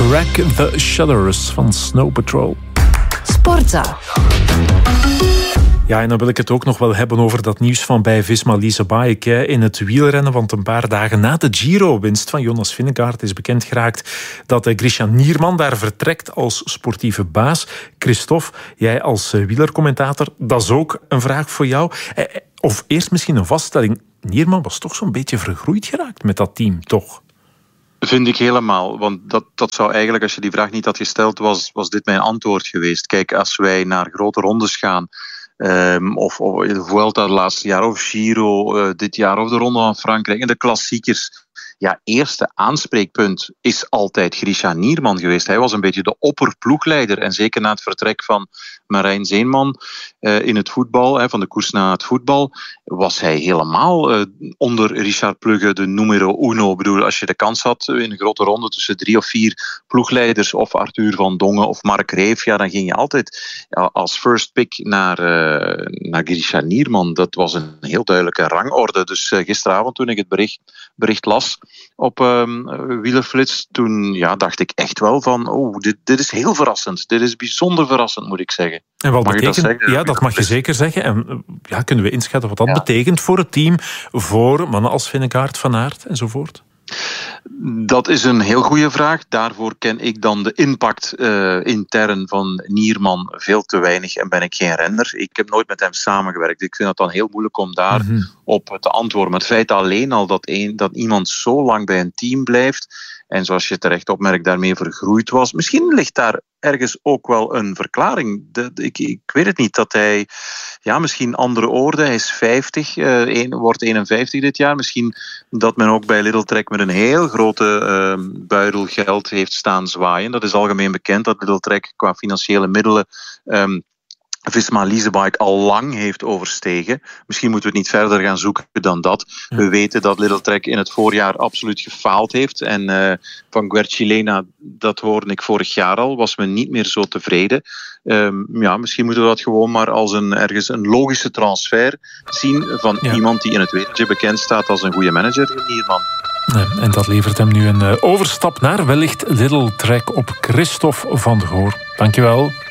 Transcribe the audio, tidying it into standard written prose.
Crack the Shutters van Snow Patrol. Sportza. Ja, en dan wil ik het ook nog wel hebben over dat nieuws van bij Visma Leasebike in het wielrennen. Want een paar dagen na de Giro-winst van Jonas Vingegaard is bekend geraakt dat Christian Nierman daar vertrekt als sportieve baas. Christophe, jij als wielercommentator, dat is ook een vraag voor jou. Of eerst misschien een vaststelling. Nierman was toch zo'n beetje vergroeid geraakt met dat team, toch? Vind ik helemaal, want dat zou eigenlijk, als je die vraag niet had gesteld, was dit mijn antwoord geweest. Kijk, als wij naar grote rondes gaan, of de Vuelta het laatste jaar, of Giro dit jaar, of de Ronde van Frankrijk en de klassiekers. Ja, eerste aanspreekpunt is altijd Grisha Nierman geweest. Hij was een beetje de opperploegleider. En zeker na het vertrek van Marijn Zeenman in het voetbal, van de koers naar het voetbal, was hij helemaal onder Richard Plugge de numero uno. Ik bedoel, als je de kans had in een grote ronde tussen 3 of 4 ploegleiders, of Arthur van Dongen of Mark Reef, ja, dan ging je altijd als first pick naar Grisha Nierman. Dat was een heel duidelijke rangorde. Dus gisteravond, toen ik het bericht las op Wielerflits, toen dacht ik echt wel van, dit is heel verrassend. Dit is bijzonder verrassend, moet ik zeggen. En wat betekent, dat mag je zeker zeggen. En kunnen we inschatten wat dat betekent voor het team, voor mannen als Vingegaard, Van Aert enzovoort? Dat is een heel goede vraag. Daarvoor ken ik dan de impact intern van Nierman veel te weinig en ben ik geen renner. Ik heb nooit met hem samengewerkt. Ik vind het dan heel moeilijk om daarop te antwoorden. Maar het feit alleen al dat iemand zo lang bij een team blijft en zoals je terecht opmerkt, daarmee vergroeid was. Misschien ligt daar ergens ook wel een verklaring. Ik weet het niet, dat hij misschien andere oorden. Hij is 50, wordt 51 dit jaar. Misschien dat men ook bij Lidl Trek met een heel grote buidel geld heeft staan zwaaien. Dat is algemeen bekend, dat Lidl Trek qua financiële middelen Visma Leasebike al lang heeft overstegen. Misschien moeten we het niet verder gaan zoeken dan dat. We weten dat Lidl Trek in het voorjaar absoluut gefaald heeft. En van Guercilena, dat hoorde ik vorig jaar al, was men niet meer zo tevreden. Misschien moeten we dat gewoon maar als ergens een logische transfer zien van iemand die in het wereldje bekend staat als een goede manager, Nierman. En dat levert hem nu een overstap naar wellicht Lidl Trek op Christophe van de Goor. Dankjewel.